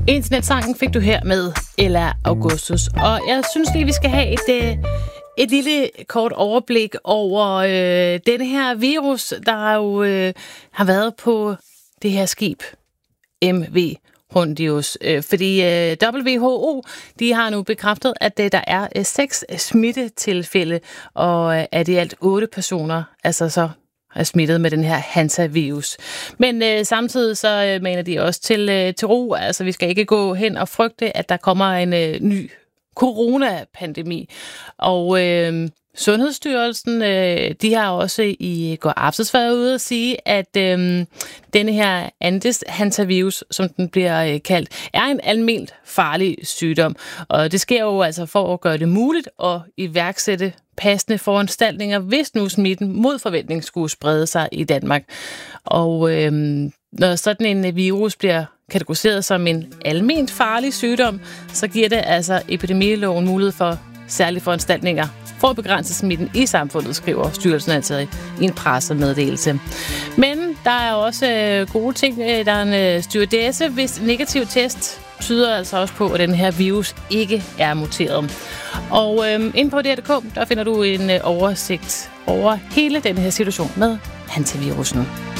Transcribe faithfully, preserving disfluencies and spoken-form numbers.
Internetsangen fik du her med Ella Augustus. Og jeg synes lige, vi skal have et, et lille kort overblik over øh, denne her virus, der jo øh, har været på det her skib M V Hondius. Øh, fordi øh, W H O, de har nu bekræftet, at øh, der er øh, seks smittetilfælde, og øh, at i alt otte personer, altså så er smittet med den her Hansa-virus. Men øh, samtidig så øh, mener de også til, øh, til ro. Altså, vi skal ikke gå hen og frygte, at der kommer en øh, ny coronapandemi. Og øh, Sundhedsstyrelsen, øh, de har også i går aftes været ude at sige, at øh, denne her Andes Hansa-virus, som den bliver øh, kaldt, er en alment farlig sygdom. Og det sker jo altså for at gøre det muligt at iværksætte passende foranstaltninger, hvis nu smitten mod forventning skulle sprede sig i Danmark. Og øh, når sådan en virus bliver kategoriseret som en alment farlig sygdom, så giver det altså epidemiloven mulighed for særlige foranstaltninger for at begrænse smitten i samfundet, skriver styrelsen altså i en pressemeddelelse. Men der er også øh, gode ting. Der er en øh, stewardesse, hvis negativ test tyder altså også på, at den her virus ikke er muteret. Og øh, inde på D R punktum d k, der finder du en øh, oversigt over hele den her situation med hantavirusen.